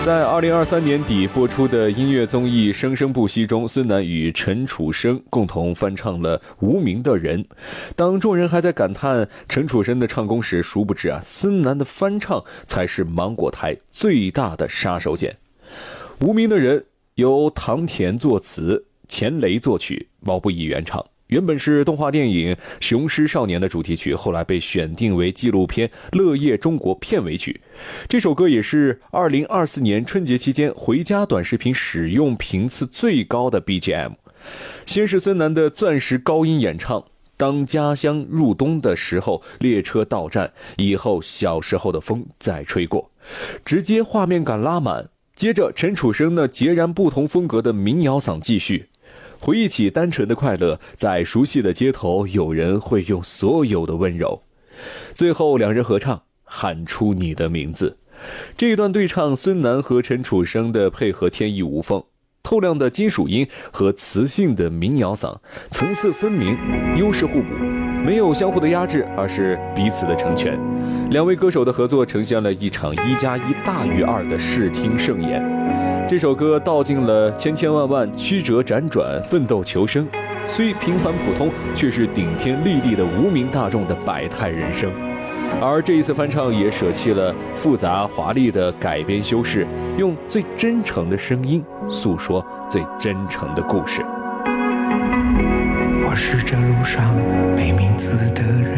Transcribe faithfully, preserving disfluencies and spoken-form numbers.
在二零二三年底播出的音乐综艺《生生不息》中，孙楠与陈楚生共同翻唱了《无名的人》。当众人还在感叹陈楚生的唱功时，殊不知啊，孙楠的翻唱才是芒果台最大的杀手锏。《无名的人》由唐田作词，钱雷作曲，毛不易原唱。原本是动画电影《雄狮少年》的主题曲，后来被选定为纪录片《乐业中国》片尾曲。这首歌也是二零二四年春节期间回家短视频使用频次最高的 B G M。 先是孙楠的钻石高音演唱，当家乡入冬的时候，列车到站，以后小时候的风再吹过，直接画面感拉满。接着陈楚生呢截然不同风格的民谣嗓继续，回忆起单纯的快乐，在熟悉的街头，有人会用所有的温柔。最后两人合唱，喊出你的名字。这一段对唱，孙楠和陈楚生的配合天衣无缝，透亮的金属音和磁性的民谣嗓，层次分明，优势互补，没有相互的压制，而是彼此的成全。两位歌手的合作呈现了一场一加一大于二的视听盛宴。这首歌道尽了千千万万曲折辗转，奋斗求生，虽平凡普通，却是顶天立地的无名大众的百态人生。而这一次翻唱也舍弃了复杂华丽的改编修饰，用最真诚的声音诉说最真诚的故事。 我是这路上没名字的人，